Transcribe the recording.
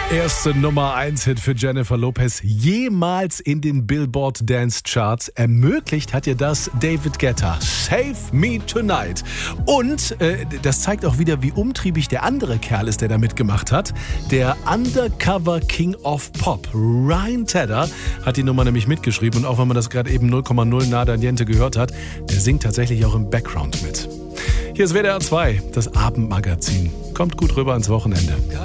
Erste Nummer 1 Hit für Jennifer Lopez jemals in den Billboard Dance Charts. Ermöglicht hat ihr das David Guetta. Save Me Tonight. Und das zeigt auch wieder, wie umtriebig der andere Kerl ist, der da mitgemacht hat. Der Undercover King of Pop, Ryan Tedder, hat die Nummer nämlich mitgeschrieben. Und auch wenn man das gerade eben 0,0 nada niente gehört hat, der singt tatsächlich auch im Background mit. Hier ist WDR 2, das Abendmagazin. Kommt gut rüber ins Wochenende.